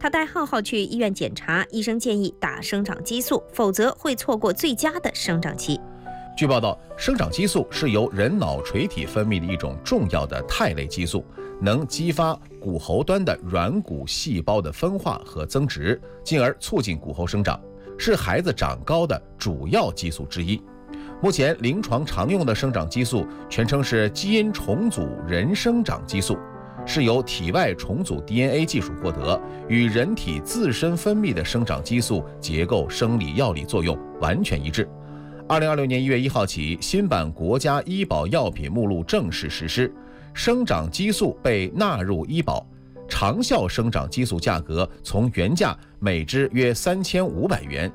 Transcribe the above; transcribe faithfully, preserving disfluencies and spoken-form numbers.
他带浩浩去医院检查，医生建议打生长激素，否则会错过最佳的生长期。 据报道，生长激素是由人脑垂体分泌的一种重要的肽类激素，能激发骨骺端的软骨细胞的分化和增殖，进而促进骨骺生长，是孩子长高的主要激素之一。目前临床常用的生长激素全称是基因重组人生长激素，是由体外重组 D N A 技术获得，与人体自身分泌的生长激素结构、生理、药理作用完全一致。二零二六年一月一号起，新版国家医保药品目录正式实施，生长激素被纳入医保，长效生长激素价格从原价每支约三千五百元